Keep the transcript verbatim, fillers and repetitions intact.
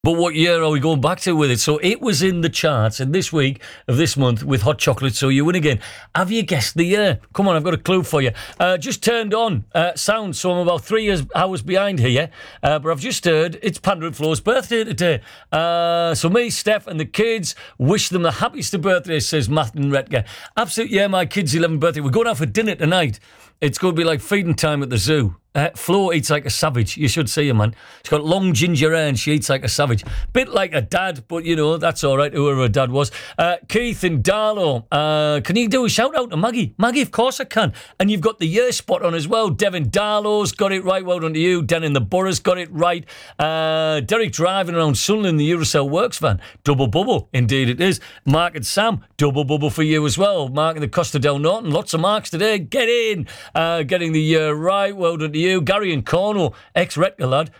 But what year are we going back to with it? So it was in the charts in this week of this month with Hot Chocolate, So You Win Again. Have you guessed the year? Come on, I've got a clue for you. Uh, just turned on uh, sound, so I'm about three years, hours behind here. Uh, but I've just heard it's Panda and Flo's birthday today. Uh, so me, Steph and the kids wish them the happiest of birthdays, says Martin Retker. Absolutely, yeah, my kid's eleventh birthday. We're going out for dinner tonight. It's going to be like feeding time at the zoo. Uh, Flo eats like a savage. You should see her, man. She's got long ginger hair and she eats like a savage. Bit like a dad, but, you know, that's all right, whoever her dad was. Uh, Keith and Darlow, uh, can you do a shout-out to Maggie? Maggie, of course I can. And you've got the year spot on as well. Devin Darlow's got it right. Well done to you. Den in the Borough's got it right. Uh, Derek driving around Sunderland, the Eurocell Works van. Double bubble. Indeed it is. Mark and Sam, double bubble for you as well. Mark and the Costa del Norton, lots of marks today. Get in. Uh, getting the year right. Well done to you. Gary and Cornwall, ex-Retker lad,